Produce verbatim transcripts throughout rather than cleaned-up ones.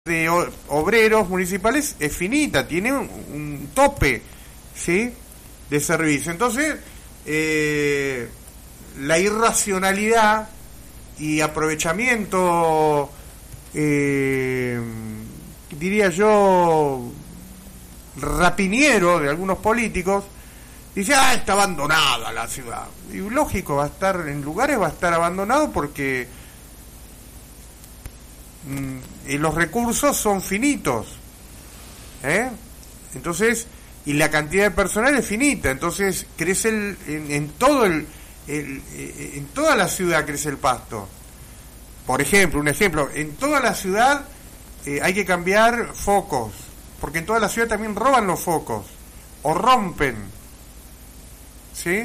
de obreros municipales es finita, tiene un, un tope, ¿sí?, de servicio. Entonces, eh, la irracionalidad y aprovechamiento, eh, diría yo, rapiniero de algunos políticos, dice, ah, está abandonada la ciudad. Y lógico, va a estar, en lugares va a estar abandonado porque y los recursos son finitos, ¿eh? Entonces, y la cantidad de personal es finita, entonces crece el, en, en todo el, el en toda la ciudad crece el pasto. Por ejemplo, un ejemplo, en toda la ciudad eh, hay que cambiar focos, porque en toda la ciudad también roban los focos o rompen, ¿sí?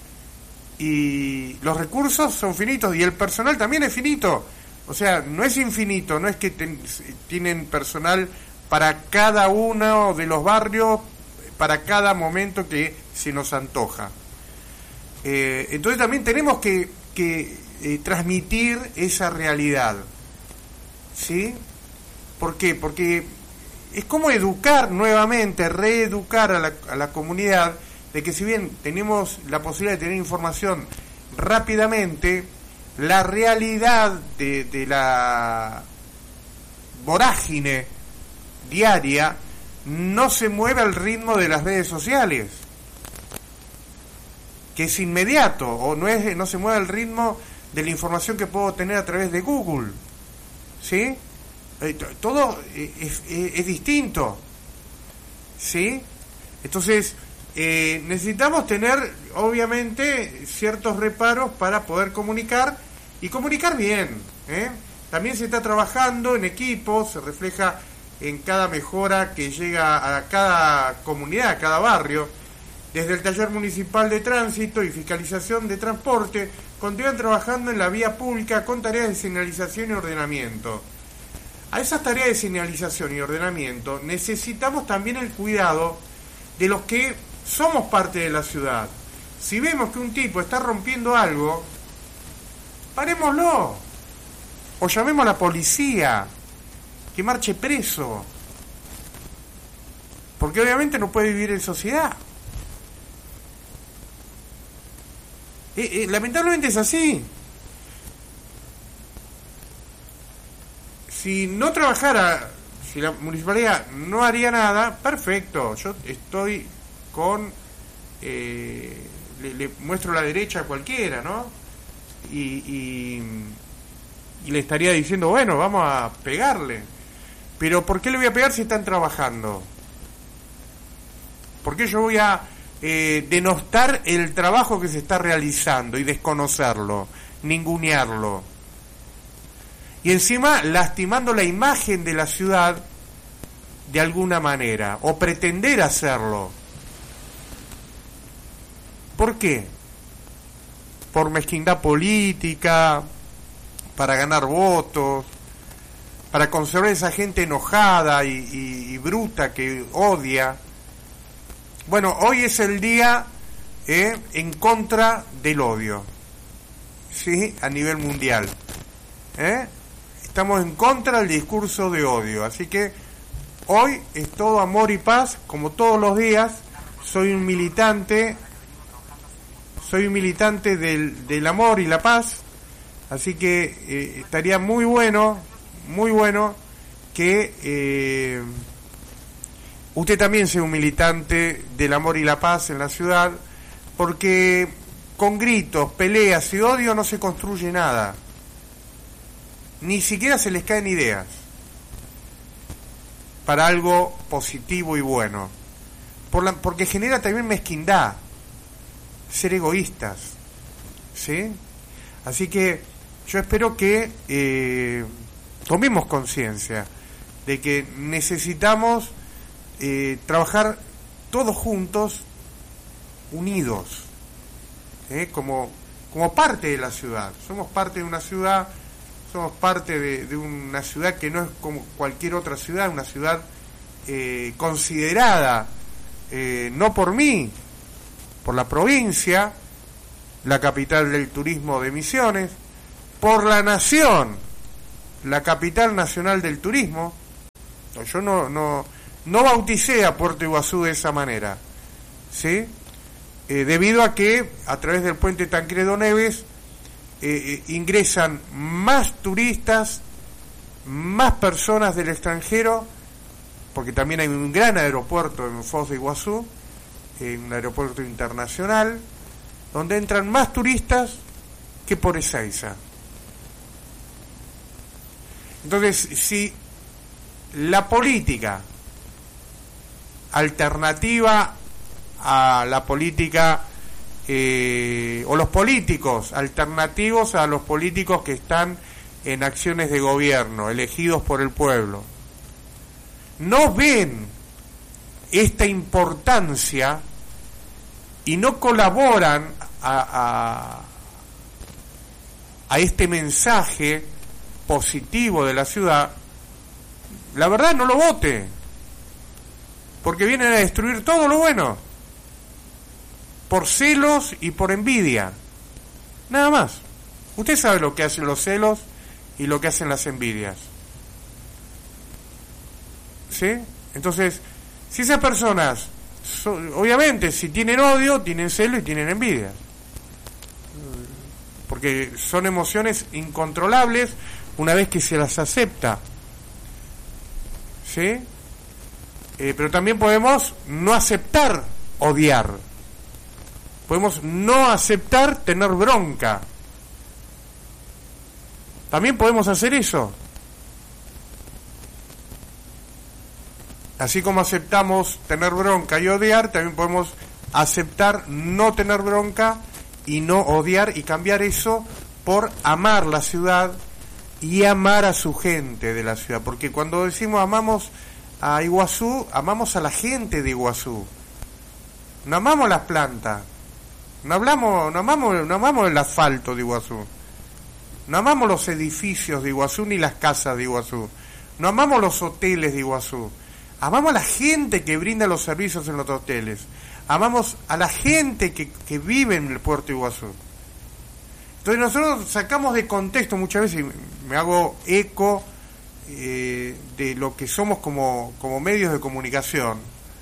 Y los recursos son finitos y el personal también es finito. O sea, no es infinito, no es que ten, tienen personal para cada uno de los barrios, para cada momento que se nos antoja. Eh, entonces también tenemos que, que eh, transmitir esa realidad, ¿sí? ¿Por qué? Porque es como educar nuevamente, reeducar a la, a la comunidad de que si bien tenemos la posibilidad de tener información rápidamente, la realidad de, de la vorágine diaria no se mueve al ritmo de las redes sociales, que es inmediato, o no es no se mueve al ritmo de la información que puedo tener a través de Google, ¿sí? Eh, todo es, es, es distinto, ¿sí? Entonces eh, necesitamos tener obviamente ciertos reparos para poder comunicar y comunicar bien, ¿eh? También se está trabajando en equipo, se refleja en cada mejora que llega a cada comunidad, a cada barrio. Desde el taller municipal de tránsito y fiscalización de transporte continúan trabajando en la vía pública con tareas de señalización y ordenamiento. A esas tareas de señalización y ordenamiento necesitamos también el cuidado de los que somos parte de la ciudad. Si vemos que un tipo está rompiendo algo, parémoslo, o llamemos a la policía, que marche preso, porque obviamente no puede vivir en sociedad. Eh, eh, lamentablemente es así. Si no trabajara, si la municipalidad no haría nada, perfecto, yo estoy con... Eh, le, le muestro la derecha a cualquiera, ¿no? Y, y, y le estaría diciendo, bueno, vamos a pegarle. Pero ¿por qué le voy a pegar si están trabajando? ¿Por qué yo voy a eh, denostar el trabajo que se está realizando y desconocerlo, ningunearlo? Y encima lastimando la imagen de la ciudad de alguna manera, o pretender hacerlo. ¿Por qué? Por mezquindad política, para ganar votos, para conservar esa gente enojada y, y, y bruta que odia. Bueno, hoy es el día eh, en contra del odio, ¿sí? A nivel mundial. ¿Eh? Estamos en contra del discurso de odio, así que hoy es todo amor y paz, como todos los días. Soy un militante, soy un militante del, del amor y la paz, así que eh, estaría muy bueno, muy bueno que eh, usted también sea un militante del amor y la paz en la ciudad, porque con gritos, peleas y odio no se construye nada. Ni siquiera se les caen ideas para algo positivo y bueno, por la, porque genera también mezquindad, ser egoístas, ¿sí? Así que yo espero que eh, tomemos conciencia de que necesitamos eh, trabajar todos juntos, unidos, ¿eh? como, como parte de la ciudad. Somos parte de una ciudad, somos parte de, de una ciudad que no es como cualquier otra ciudad, una ciudad eh, considerada, eh, no por mí, por la provincia, la capital del turismo de Misiones, por la nación, la capital nacional del turismo, Yo no no no bauticé a Puerto Iguazú de esa manera, ¿sí? Eh, debido a que a través del puente Tancredo Neves eh, eh, ingresan más turistas, más personas del extranjero, porque también hay un gran aeropuerto en Foz de Iguazú, eh, un aeropuerto internacional, donde entran más turistas que por Ezeiza. Entonces, si la política alternativa a la política eh, o los políticos alternativos a los políticos que están en acciones de gobierno elegidos por el pueblo no ven esta importancia y no colaboran a, a, a este mensaje positivo de la ciudad, la verdad no lo vote, porque vienen a destruir todo lo bueno por celos y por envidia, nada más. Usted sabe lo que hacen los celos y lo que hacen las envidias, ¿sí? Entonces, si esas personas, so, obviamente, si tienen odio, tienen celo y tienen envidia, porque son emociones incontrolables una vez que se las acepta, ¿sí? Eh, pero también podemos no aceptar odiar, podemos no aceptar tener bronca, también podemos hacer eso. Así como aceptamos tener bronca y odiar, también podemos aceptar no tener bronca y no odiar, y cambiar eso por amar la ciudad y amar a su gente de la ciudad, porque cuando decimos amamos a Iguazú, amamos a la gente de Iguazú, no amamos las plantas, no hablamos, no amamos, no amamos el asfalto de Iguazú, no amamos los edificios de Iguazú ni las casas de Iguazú, no amamos los hoteles de Iguazú, amamos a la gente que brinda los servicios en los hoteles, amamos a la gente que, que vive en el puerto Iguazú. Entonces nosotros sacamos de contexto muchas veces, y me hago eco eh, de lo que somos como, como medios de comunicación,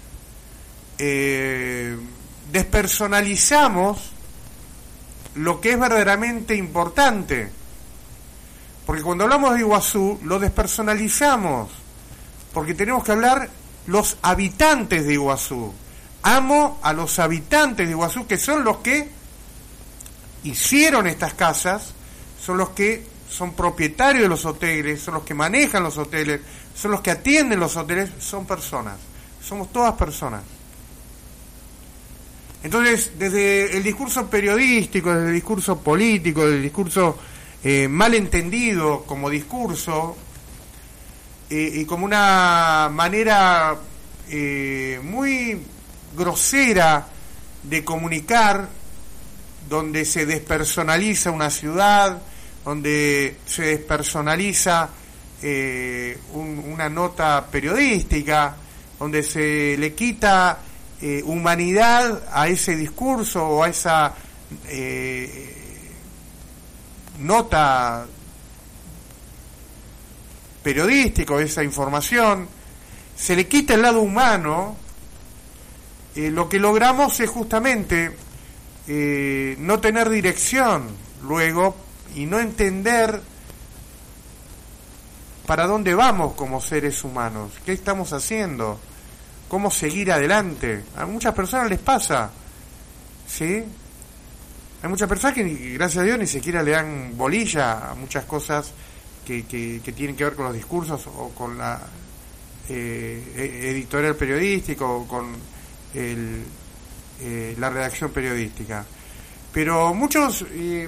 eh, despersonalizamos lo que es verdaderamente importante, porque cuando hablamos de Iguazú lo despersonalizamos, porque tenemos que hablar los habitantes de Iguazú. Amo a los habitantes de Iguazú, que son los que hicieron estas casas, son los que son propietarios de los hoteles, son los que manejan los hoteles, son los que atienden los hoteles, son personas, somos todas personas. Entonces, desde el discurso periodístico, desde el discurso político, desde el discurso eh, mal entendido como discurso, eh, y como una manera eh, muy grosera de comunicar, donde se despersonaliza una ciudad, donde se despersonaliza eh, un, una nota periodística, donde se le quita eh, humanidad a ese discurso o a esa eh, nota periodística o esa información, se le quita el lado humano. Eh, lo que logramos es justamente eh, no tener dirección luego y no entender para dónde vamos como seres humanos, qué estamos haciendo, cómo seguir adelante. A muchas personas les pasa, ¿sí? Hay muchas personas que, gracias a Dios, ni siquiera le dan bolilla a muchas cosas que, que, que tienen que ver con los discursos o con la eh, editorial periodística o con el, eh, la redacción periodística. Pero muchos eh,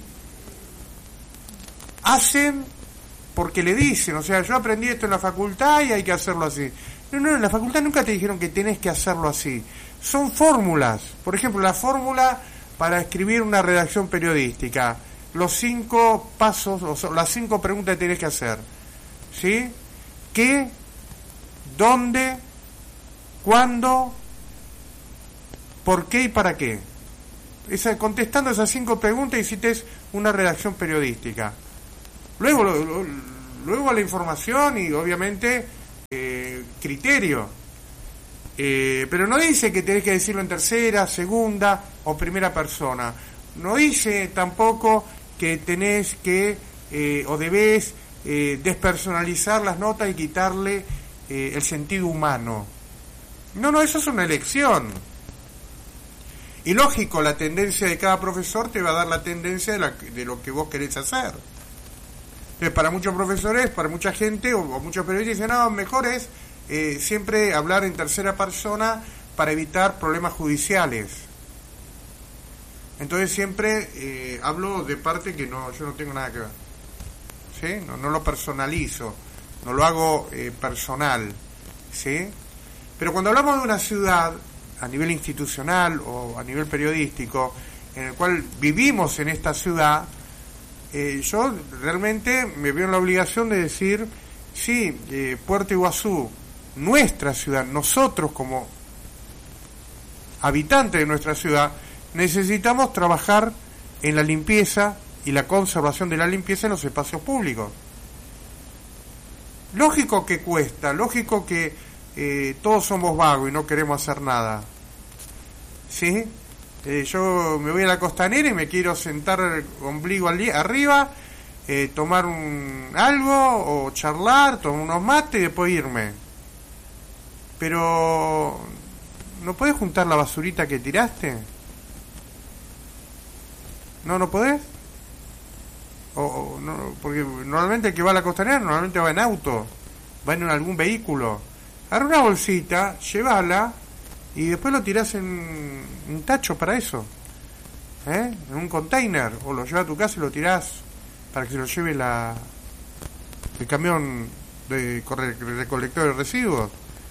hacen porque le dicen, o sea, yo aprendí esto en la facultad y hay que hacerlo así. No, no, en la facultad nunca te dijeron que tenés que hacerlo así. Son fórmulas. Por ejemplo, la fórmula para escribir una redacción periodística. Los cinco pasos, o sea, las cinco preguntas que tenés que hacer. ¿Sí? ¿Qué? ¿Dónde? ¿Cuándo? ¿Por qué y para qué? Esa, contestando esas cinco preguntas hiciste una redacción periodística. Luego, lo, lo, luego la información y obviamente eh, criterio. Eh, pero no dice que tenés que decirlo en tercera, segunda o primera persona. No dice tampoco que tenés que eh, o debés eh, despersonalizar las notas y quitarle eh, el sentido humano. No, no, eso es una elección. Y lógico, la tendencia de cada profesor te va a dar la tendencia de, la, de lo que vos querés hacer. Entonces, para muchos profesores, para mucha gente o, o muchos periodistas dicen, no, mejor es eh, siempre hablar en tercera persona para evitar problemas judiciales. Entonces siempre eh, hablo de parte que no, yo no tengo nada que ver. ¿Sí? No, no lo personalizo, no lo hago eh, personal. ¿Sí? Pero cuando hablamos de una ciudad a nivel institucional o a nivel periodístico, en el cual vivimos en esta ciudad, eh, yo realmente me veo en la obligación de decir, sí, eh, Puerto Iguazú, nuestra ciudad, nosotros como habitantes de nuestra ciudad, necesitamos trabajar en la limpieza y la conservación de la limpieza en los espacios públicos. Lógico que cuesta, lógico que Eh, todos somos vagos y no queremos hacer nada. ¿Sí? Eh, yo me voy a la costanera y me quiero sentar el ombligo al arriba, eh, tomar un algo o charlar, tomar unos mates y después irme. Pero ¿no podés juntar la basurita que tiraste? ¿No, no podés? O, o, no, porque normalmente el que va a la costanera normalmente va en auto, va en algún vehículo. Agarra una bolsita, llévala y después lo tirás en un tacho para eso, ¿eh? En un container, o lo llevas a tu casa y lo tirás para que se lo lleve la el camión de recolector de residuos.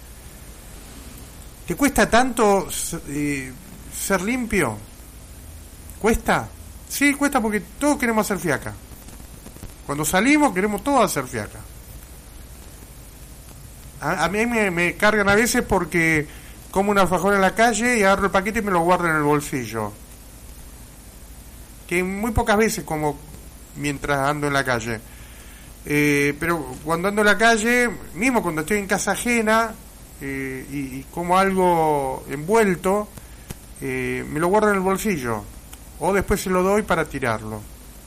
¿Te cuesta tanto eh, ser limpio? ¿Cuesta? Sí, cuesta porque todos queremos hacer fiaca. Cuando salimos queremos todos hacer fiaca. A, a mí me, me cargan a veces porque como un alfajor en la calle y agarro el paquete y me lo guardo en el bolsillo. Que muy pocas veces como mientras ando en la calle. Eh, pero cuando ando en la calle, mismo cuando estoy en casa ajena eh, y, y como algo envuelto, eh, me lo guardo en el bolsillo. O después se lo doy para tirarlo.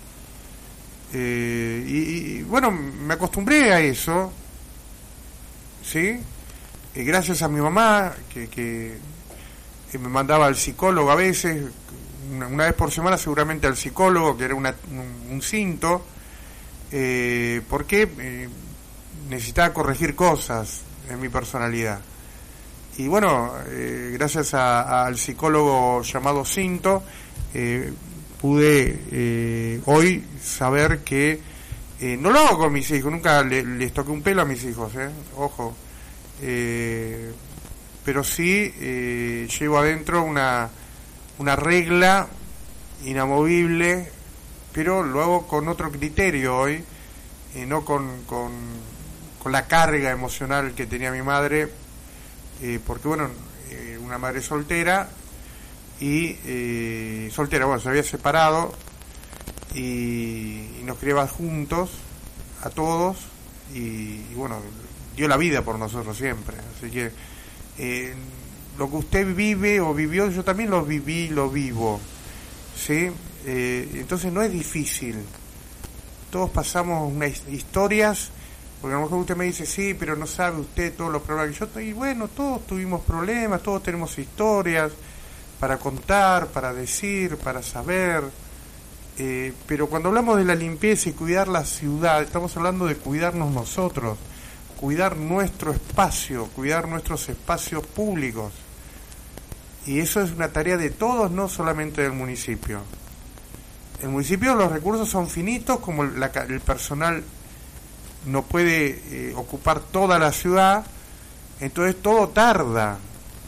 Eh, y, y bueno, me acostumbré a eso. ¿Sí? Eh, gracias a mi mamá que, que, que me mandaba al psicólogo a veces, una, una vez por semana seguramente al psicólogo, que era una, un, un cinto, eh, porque eh, necesitaba corregir cosas en mi personalidad. Y bueno, eh, gracias a, a, al psicólogo llamado Cinto, eh, pude eh, hoy saber que Eh, no lo hago con mis hijos, nunca le, les toqué un pelo a mis hijos, eh, ojo, eh, pero sí eh, llevo adentro una una regla inamovible, pero lo hago con otro criterio hoy, eh, no con, con con la carga emocional que tenía mi madre, eh, porque bueno, eh, una madre soltera y eh, soltera, bueno, se había separado. Y, y nos criaba juntos a todos y, y bueno, dio la vida por nosotros siempre, así que eh, lo que usted vive o vivió, yo también lo viví, lo vivo, ¿sí? Eh, entonces no es difícil, todos pasamos unas historias, porque a lo mejor usted me dice, sí, pero no sabe usted todos los problemas que yo tengo, y bueno, todos tuvimos problemas, todos tenemos historias para contar, para decir, para saber. Eh, pero cuando hablamos de la limpieza y cuidar la ciudad, estamos hablando de cuidarnos nosotros, cuidar nuestro espacio, cuidar nuestros espacios públicos. Y eso es una tarea de todos, no solamente del municipio. El municipio, los recursos son finitos, como la, el personal no puede eh, ocupar toda la ciudad, entonces todo tarda.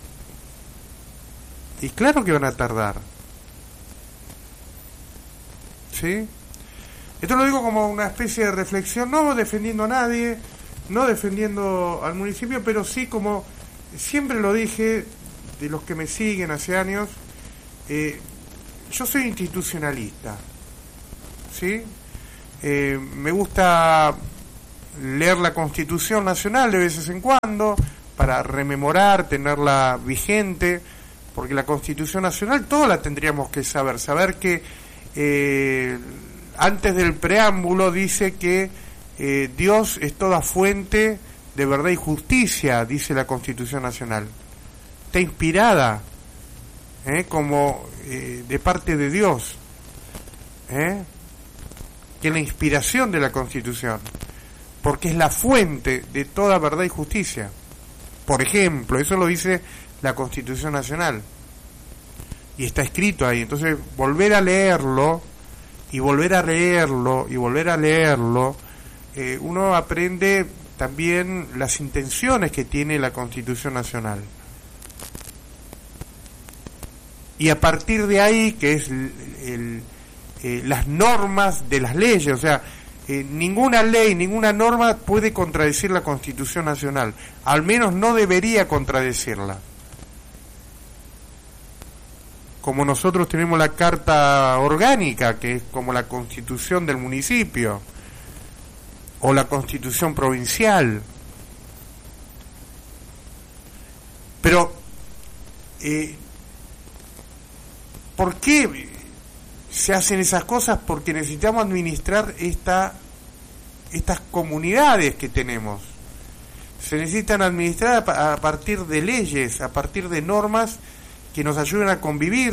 Y claro que van a tardar. ¿Sí? Esto lo digo como una especie de reflexión, no defendiendo a nadie, no defendiendo al municipio, pero sí como siempre lo dije, de los que me siguen hace años, eh, yo soy institucionalista, ¿sí? Eh, me gusta leer la Constitución Nacional de veces en cuando, para rememorar, tenerla vigente, porque la Constitución Nacional toda la tendríamos que saber, saber que eh, antes del preámbulo dice que eh, Dios es toda fuente de verdad y justicia, dice la Constitución Nacional. Está inspirada ¿eh? como eh, de parte de Dios, ¿eh? que es la inspiración de la Constitución, porque es la fuente de toda verdad y justicia. Por ejemplo, eso lo dice la Constitución Nacional y está escrito ahí. Entonces, volver a leerlo y volver a leerlo y volver a leerlo, eh, uno aprende también las intenciones que tiene la Constitución Nacional. Y a partir de ahí, que es el, el, eh, las normas de las leyes, o sea, eh, ninguna ley, ninguna norma puede contradecir la Constitución Nacional, al menos no debería contradecirla. Como nosotros tenemos la Carta Orgánica, que es como la Constitución del municipio, o la Constitución provincial. Pero, eh, ¿por qué se hacen esas cosas? Porque necesitamos administrar esta, estas comunidades que tenemos. Se necesitan administrar a partir de leyes, a partir de normas que nos ayuden a convivir.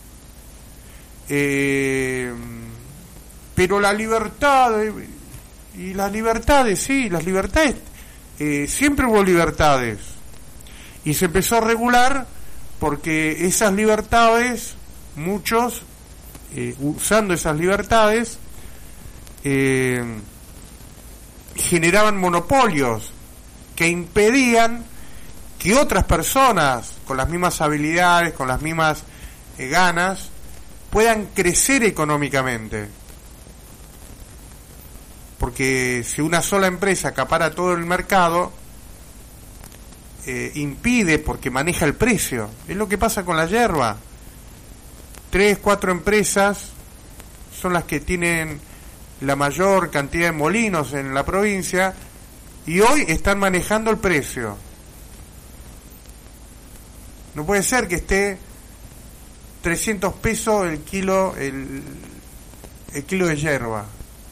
Eh, pero la libertad, y las libertades, sí, las libertades, eh, siempre hubo libertades. Y se empezó a regular porque esas libertades, muchos, eh, usando esas libertades, eh, generaban monopolios que impedían que otras personas con las mismas habilidades, con las mismas eh, ganas, puedan crecer económicamente. Porque si una sola empresa acapara todo el mercado, eh, impide, porque maneja el precio. Es lo que pasa con la yerba. Tres, cuatro empresas son las que tienen la mayor cantidad de molinos en la provincia y hoy están manejando el precio. No puede ser que esté trescientos pesos el kilo el, el kilo de yerba.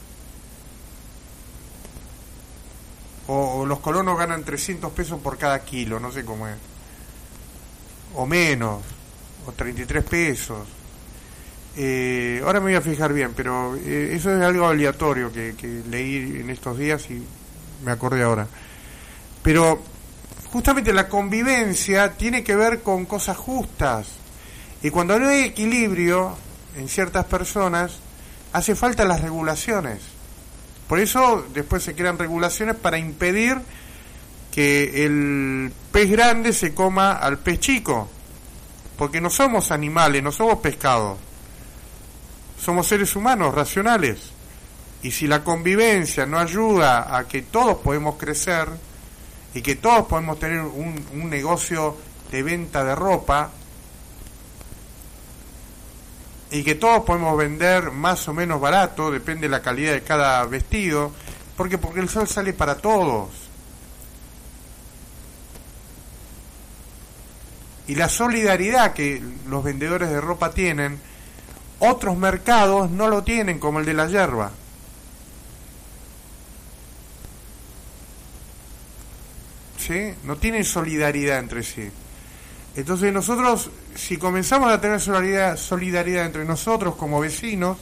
O, o los colonos ganan trescientos pesos por cada kilo, no sé cómo es. O menos, o treinta y tres pesos. Eh, ahora me voy a fijar bien, pero eh, eso es algo aleatorio que, que leí en estos días y me acordé ahora. Pero justamente la convivencia tiene que ver con cosas justas. Y cuando no hay equilibrio en ciertas personas, hace falta las regulaciones. Por eso después se crean regulaciones para impedir que el pez grande se coma al pez chico. Porque no somos animales, no somos pescados. Somos seres humanos, racionales. Y si la convivencia no ayuda a que todos podemos crecer y que todos podemos tener un, un negocio de venta de ropa y que todos podemos vender más o menos barato, depende de la calidad de cada vestido, porque porque el sol sale para todos. Y la solidaridad que los vendedores de ropa tienen, otros mercados no lo tienen, como el de la yerba. ¿Sí? No tienen solidaridad entre sí. Entonces nosotros, si comenzamos a tener solidaridad, solidaridad entre nosotros como vecinos,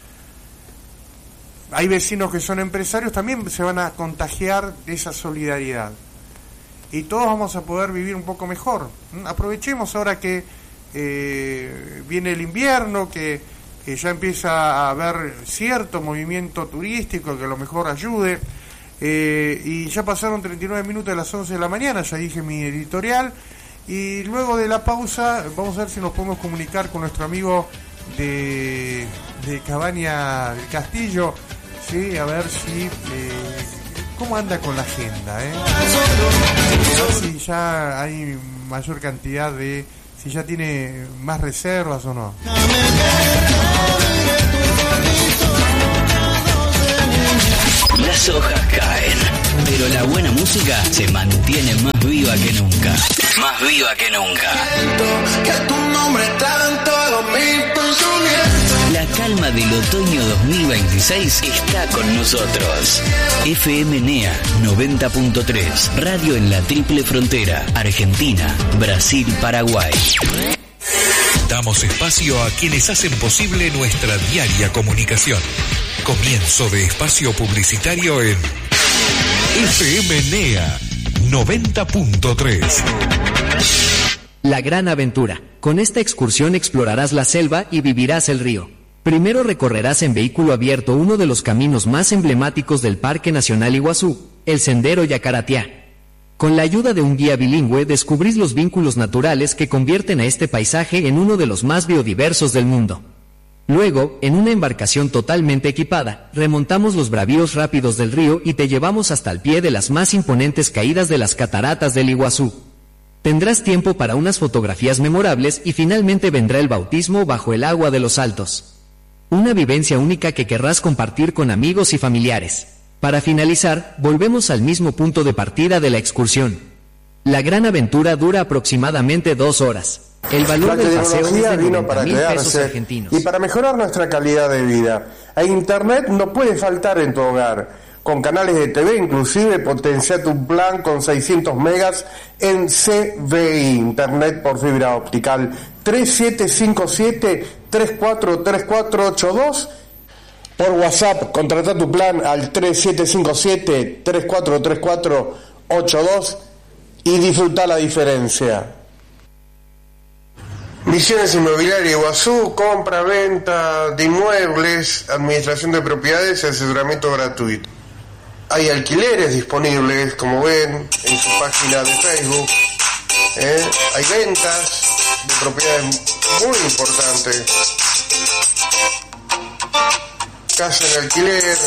hay vecinos que son empresarios, también se van a contagiar de esa solidaridad. Y todos vamos a poder vivir un poco mejor. Aprovechemos ahora que eh, viene el invierno, que, que ya empieza a haber cierto movimiento turístico que a lo mejor ayude. Eh, y ya pasaron treinta y nueve minutos de las once de la mañana, ya dije mi editorial. Y luego de la pausa vamos a ver si nos podemos comunicar con nuestro amigo de, de Cabaña del Castillo, sí, a ver si eh, cómo anda con la agenda, ¿eh? A ver si ya hay mayor cantidad de, si ya tiene más reservas o no. Las hojas caen. Pero la buena música se mantiene más viva que nunca. Más viva que nunca. La calma del otoño dos mil veintiséis está con nosotros. F M N E A noventa punto tres, radio en la triple frontera, Argentina, Brasil, Paraguay. Damos espacio a quienes hacen posible nuestra diaria comunicación. Comienzo de espacio publicitario en F M N E A noventa punto tres. La gran aventura. Con esta excursión explorarás la selva y vivirás el río. Primero recorrerás en vehículo abierto uno de los caminos más emblemáticos del Parque Nacional Iguazú, el Sendero Yacaratiá. Con la ayuda de un guía bilingüe descubrís los vínculos naturales que convierten a este paisaje en uno de los más biodiversos del mundo. Luego, en una embarcación totalmente equipada, remontamos los bravíos rápidos del río y te llevamos hasta el pie de las más imponentes caídas de las cataratas del Iguazú. Tendrás tiempo para unas fotografías memorables y finalmente vendrá el bautismo bajo el agua de los Altos. Una vivencia única que querrás compartir con amigos y familiares. Para finalizar, volvemos al mismo punto de partida de la excursión. La gran aventura dura aproximadamente dos horas. El valor del paseo es de noventa mil pesos argentinos. Y para mejorar nuestra calidad de vida, el Internet no puede faltar en tu hogar. Con canales de T V, inclusive, potencia tu plan con seiscientos megas en C V I, Internet por fibra optical. tres siete cinco siete, tres cuatro tres cuatro ocho dos. Por WhatsApp, contrata tu plan al tres siete cinco siete, tres cuatro tres cuatro ocho dos y disfruta la diferencia. Misiones Inmobiliaria Iguazú, compra, venta de inmuebles, administración de propiedades y asesoramiento gratuito. Hay alquileres disponibles, como ven, en su página de Facebook. ¿eh? Hay ventas de propiedades muy importantes. Casa en alquiler.